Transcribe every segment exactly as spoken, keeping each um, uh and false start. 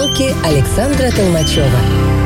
Шпаргалки Александра Толмачева.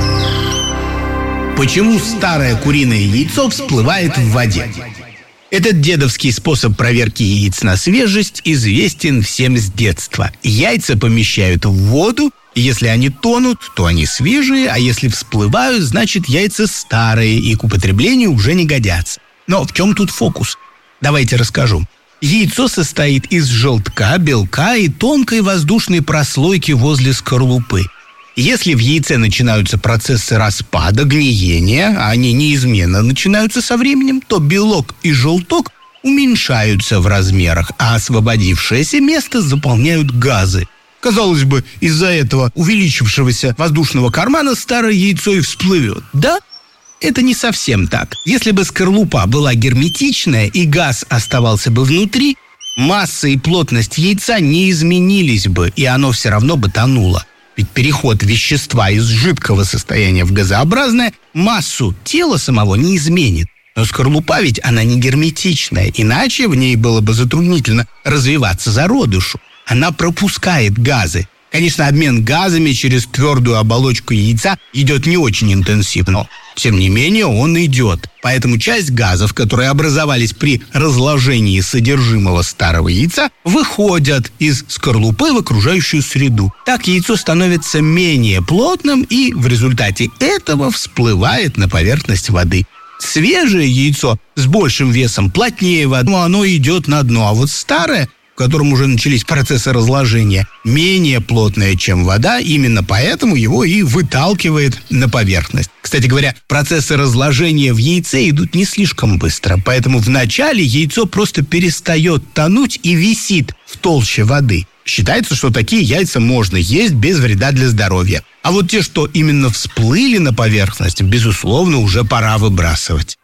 Почему старое куриное яйцо всплывает в воде? Этот дедовский способ проверки яиц на свежесть известен всем с детства. Яйца помещают в воду, и если они тонут, то они свежие, а если всплывают, значит яйца старые и к употреблению уже не годятся. Но в чем тут фокус? Давайте расскажу. Яйцо состоит из желтка, белка и тонкой воздушной прослойки возле скорлупы. Если в яйце начинаются процессы распада, гниения, а они неизменно начинаются со временем, то белок и желток уменьшаются в размерах, а освободившееся место заполняют газы. Казалось бы, из-за этого увеличившегося воздушного кармана старое яйцо и всплывет. Да? Это не совсем так. Если бы скорлупа была герметичная и газ оставался бы внутри, масса и плотность яйца не изменились бы, и оно все равно бы тонуло. Ведь переход вещества из жидкого состояния в газообразное массу тела самого не изменит. Но скорлупа ведь она не герметичная, иначе в ней было бы затруднительно развиваться зародышу. Она пропускает газы. Конечно, обмен газами через твердую оболочку яйца идет не очень интенсивно. Тем не менее, он идет. Поэтому часть газов, которые образовались при разложении содержимого старого яйца, выходят из скорлупы в окружающую среду. Так яйцо становится менее плотным и в результате этого всплывает на поверхность воды. Свежее яйцо с большим весом плотнее воды, но оно идет на дно, а вот старое, в котором уже начались процессы разложения, менее плотное, чем вода, именно поэтому его и выталкивает на поверхность. Кстати говоря, процессы разложения в яйце идут не слишком быстро, поэтому вначале яйцо просто перестает тонуть и висит в толще воды. Считается, что такие яйца можно есть без вреда для здоровья. А вот те, что именно всплыли на поверхность, безусловно, уже пора выбрасывать.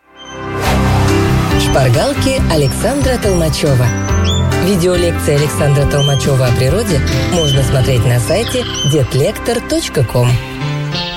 Шпаргалки Александра Толмачева. Видеолекции Александра Толмачева о природе можно смотреть на сайте детлектор точка ком.